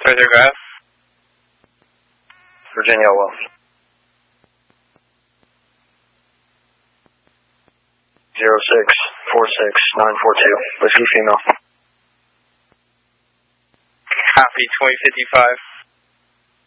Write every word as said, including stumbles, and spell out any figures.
Photograph. Virginia Wells. Zero six four six nine four two. Whiskey female. Copy twenty fifty-five.